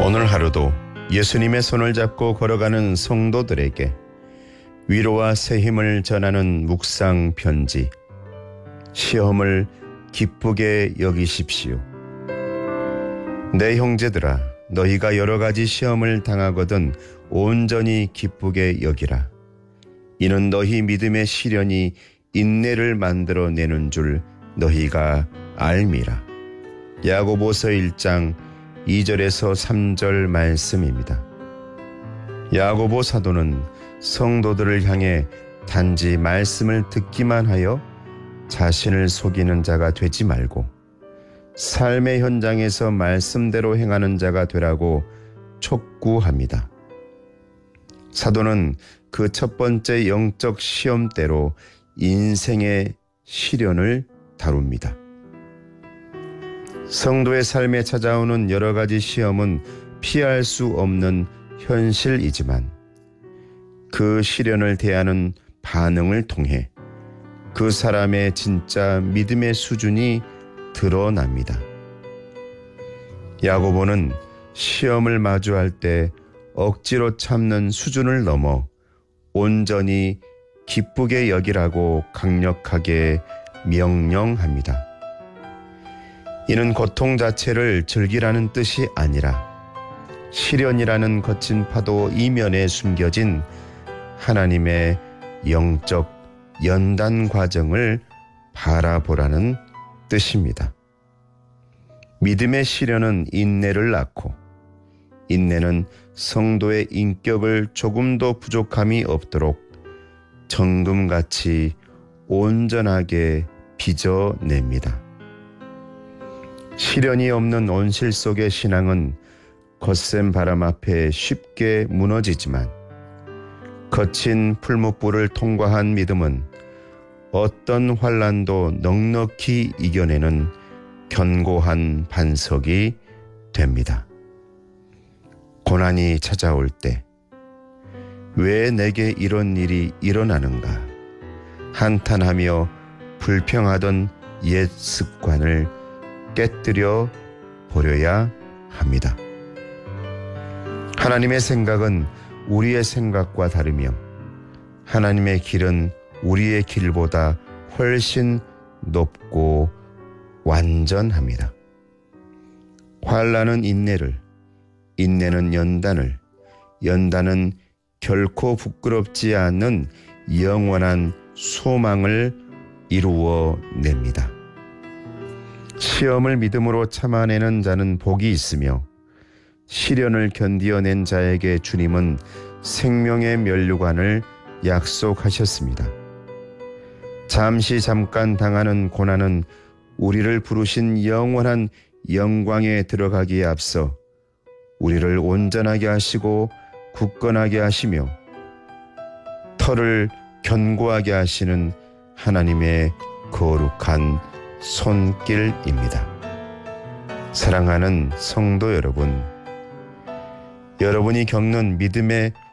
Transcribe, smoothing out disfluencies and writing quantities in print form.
오늘 하루도 예수님의 손을 잡고 걸어가는 성도들에게 위로와 새 힘을 전하는 묵상 편지. 시험을 기쁘게 여기십시오. 내 형제들아, 너희가 여러 가지 시험을 당하거든 온전히 기쁘게 여기라. 이는 너희 믿음의 시련이 인내를 만들어내는 줄 너희가 알미라. 야고보서 1장 2절에서 3절 말씀입니다. 야고보 사도는 성도들을 향해 단지 말씀을 듣기만 하여 자신을 속이는 자가 되지 말고 삶의 현장에서 말씀대로 행하는 자가 되라고 촉구합니다. 사도는 그 첫 번째 영적 시험대로 인생의 시련을 다룹니다. 성도의 삶에 찾아오는 여러 가지 시험은 피할 수 없는 현실이지만 그 시련을 대하는 반응을 통해 그 사람의 진짜 믿음의 수준이 드러납니다. 야고보는 시험을 마주할 때 억지로 참는 수준을 넘어 온전히 기쁘게 여기라고 강력하게 명령합니다. 이는 고통 자체를 즐기라는 뜻이 아니라 시련이라는 거친 파도 이면에 숨겨진 하나님의 영적 연단 과정을 바라보라는 뜻입니다. 믿음의 시련은 인내를 낳고 인내는 성도의 인격을 조금도 부족함이 없도록 정금같이 온전하게 빚어냅니다. 시련이 없는 온실 속의 신앙은 거센 바람 앞에 쉽게 무너지지만 거친 풀무불을 통과한 믿음은 어떤 환난도 넉넉히 이겨내는 견고한 반석이 됩니다. 고난이 찾아올 때 왜 내게 이런 일이 일어나는가 한탄하며 불평하던 옛 습관을 깨뜨려 버려야 합니다. 하나님의 생각은 우리의 생각과 다르며 하나님의 길은 우리의 길보다 훨씬 높고 완전합니다. 환난은 인내를, 인내는 연단을, 연단은 결코 부끄럽지 않은 영원한 소망을 이루어냅니다. 시험을 믿음으로 참아내는 자는 복이 있으며 시련을 견디어낸 자에게 주님은 생명의 면류관을 약속하셨습니다. 잠깐 당하는 고난은 우리를 부르신 영원한 영광에 들어가기에 앞서 우리를 온전하게 하시고 굳건하게 하시며 털을 견고하게 하시는 하나님의 거룩한 손길입니다. 사랑하는 성도 여러분, 여러분이 겪는 믿음의